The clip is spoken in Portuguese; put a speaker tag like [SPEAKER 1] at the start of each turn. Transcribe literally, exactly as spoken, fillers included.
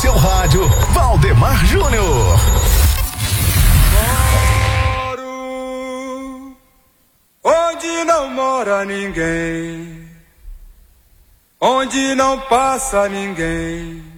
[SPEAKER 1] seu rádio, Valdemar Júnior.
[SPEAKER 2] Moro onde não mora ninguém, onde não passa ninguém.